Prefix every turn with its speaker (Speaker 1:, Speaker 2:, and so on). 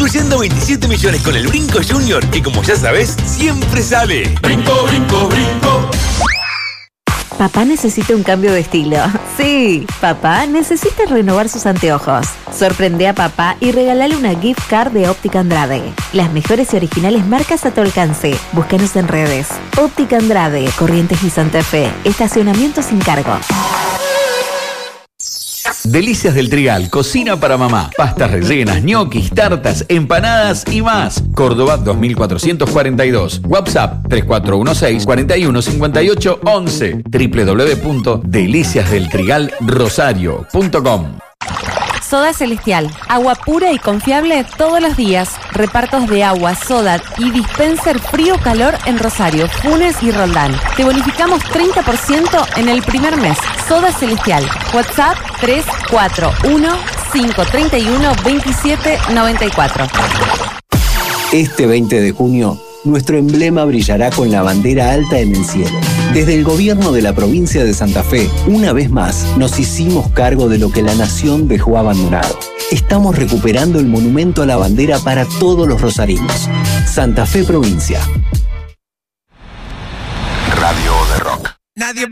Speaker 1: incluyendo 27 millones con el Brinco Junior, que como ya sabes, siempre sale.
Speaker 2: Brinco, brinco, brinco.
Speaker 3: Papá necesita un cambio de estilo. Sí, papá necesita renovar sus anteojos. Sorprende a papá y regálale una gift card de Óptica Andrade. Las mejores y originales marcas a tu alcance. Búscanos en redes. Óptica Andrade, Corrientes y Santa Fe. Estacionamiento sin cargo.
Speaker 4: Delicias del Trigal, cocina para mamá. Pastas rellenas, ñoquis, tartas, empanadas y más. Córdoba 2442. WhatsApp 3416-415811. www.deliciasdeltrigalrosario.com.
Speaker 5: Soda Celestial, agua pura y confiable todos los días. Repartos de agua, soda y dispenser frío-calor en Rosario, Funes y Roldán. Te bonificamos 30% en el primer mes. Soda Celestial, WhatsApp 341-531-2794.
Speaker 6: Este 20 de junio, nuestro emblema brillará con la bandera alta en el cielo. Desde el gobierno de la provincia de Santa Fe, una vez más, nos hicimos cargo de lo que la nación dejó abandonado. Estamos recuperando el monumento a la bandera para todos los rosarinos. Santa Fe Provincia.
Speaker 7: Radio de Rock.
Speaker 8: Nadie